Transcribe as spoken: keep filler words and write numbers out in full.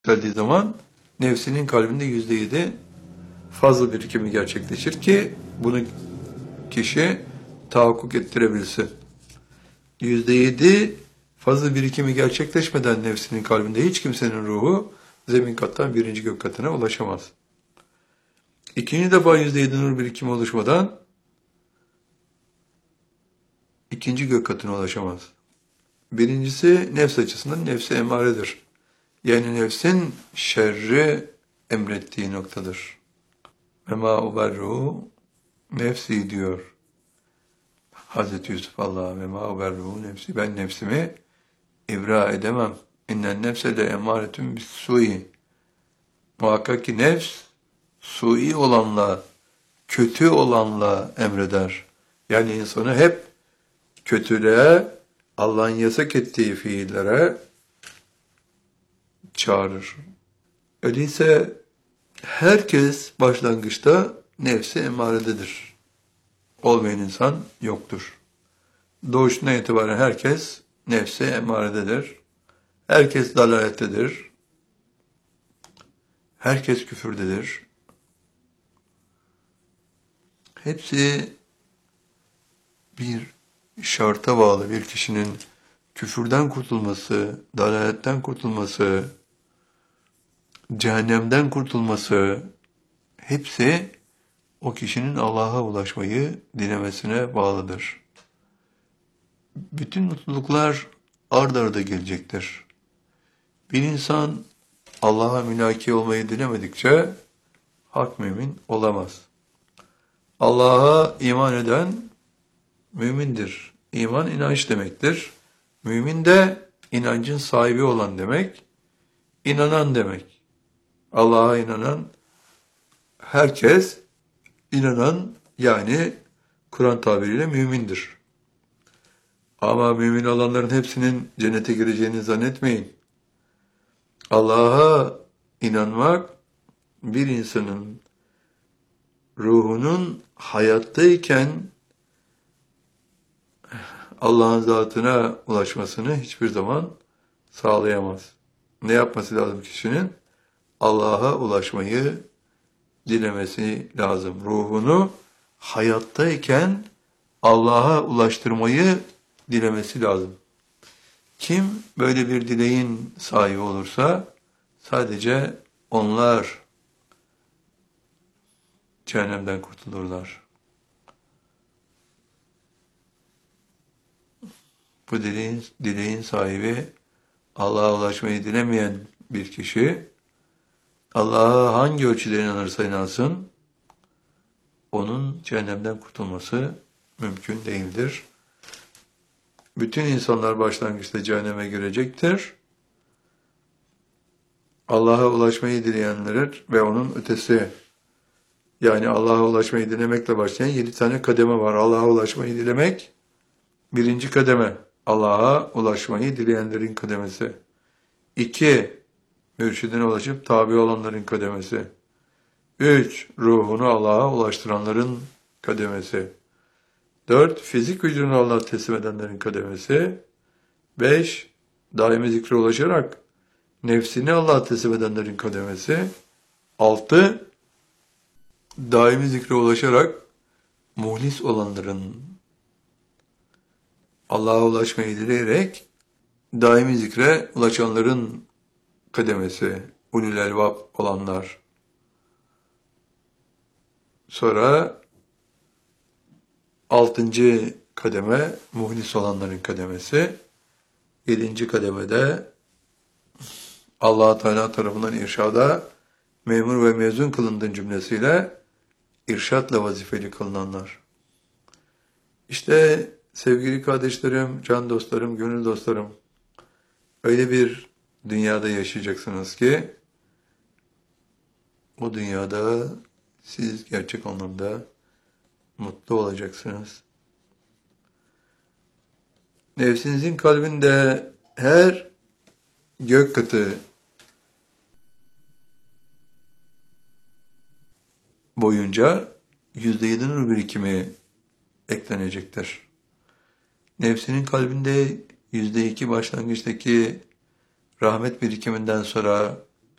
geldiği zaman nefsinin kalbinde yüzde yedi fazla birikimi gerçekleşir ki bunu kişi tahakkuk ettirebilsin. Yüzde yedi fazla birikimi gerçekleşmeden nefsinin kalbinde hiç kimsenin ruhu zemin kattan birinci gök katına ulaşamaz. İkinci defa yüzde yedi nur birikimi oluşmadan ikinci gök katına ulaşamaz. Birincisi nefs açısından nefsi emaredir. Yani nefsin şerri emrettiği noktadır. Ve ma uberruhu nefsi diyor Hazreti Yusuf Allah'a, ve ma uberruhu nefsi, ben nefsimi ibra edemem. İnnen nefse de emaretun bis sui. Muhakkak ki nefs sui olanla, kötü olanla emreder. Yani insanı hep kötülüğe, Allah'ın yasak ettiği fiillere çağırır. Öyleyse herkes başlangıçta nefsi emarededir. Olmayan insan yoktur. Doğuşundan itibaren herkes nefsi emarededir. Herkes dalalettedir. Herkes küfürdedir. Hepsi bir şarta bağlı. Bir kişinin küfürden kurtulması, dalaletten kurtulması, cehennemden kurtulması, hepsi o kişinin Allah'a ulaşmayı dilemesine bağlıdır. Bütün mutluluklar ard arda gelecektir. Bir insan Allah'a mülaki olmayı dilemedikçe hak mümin olamaz. Allah'a iman eden mümindir. İman inanç demektir. Mümin de inancın sahibi olan demek, inanan demek. Allah'a inanan herkes inanan, yani Kur'an tabiriyle mümindir. Ama mümin olanların hepsinin cennete gireceğini zannetmeyin. Allah'a inanmak bir insanın ruhunun hayattayken Allah'ın zatına ulaşmasını hiçbir zaman sağlayamaz. Ne yapması lazım kişinin? Allah'a ulaşmayı dilemesi lazım. Ruhunu hayattayken Allah'a ulaştırmayı dilemesi lazım. Kim böyle bir dileğin sahibi olursa sadece onlar cehennemden kurtulurlar. Bu dileğin, dileğin sahibi Allah'a ulaşmayı dilemeyen bir kişi, Allah'a hangi ölçüde inanırsa inansın, onun cehennemden kurtulması mümkün değildir. Bütün insanlar başlangıçta cehenneme girecektir. Allah'a ulaşmayı dileyenler ve onun ötesi, yani Allah'a ulaşmayı dilemekle başlayan yedi tane kademe var. Allah'a ulaşmayı dilemek, birinci kademe. Allah'a ulaşmayı dileyenlerin kademesi. İki, mürşidine ulaşıp tabi olanların kademesi. Üç, ruhunu Allah'a ulaştıranların kademesi. Dört, fizik vücudunu Allah'a teslim edenlerin kademesi. Beş, daimi zikre ulaşarak nefsini Allah'a teslim edenlerin kademesi. Altı, daimi zikre ulaşarak muhlis olanların, Allah'a ulaşmayı dileyerek daimi zikre ulaşanların kademesi, ulul elbab olanlar. Sonra altıncı kademe muhlis olanların kademesi. Yedinci kademede Allah-u Teala tarafından irşada memur ve mezun kılındığın cümlesiyle irşatla vazifeli kılınanlar. İşte sevgili kardeşlerim, can dostlarım, gönül dostlarım, öyle bir dünyada yaşayacaksınız ki o dünyada siz gerçek anlamda mutlu olacaksınız. Nefsinizin kalbinde her gök katı boyunca yüzde yedi nur birikimi eklenecektir. Nefsinin kalbinde yüzde iki başlangıçtaki rahmet birikiminden sonra